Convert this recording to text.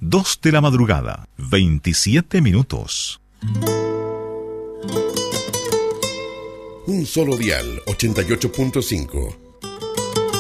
2 de la madrugada, 27 minutos. Un solo dial, 88.5.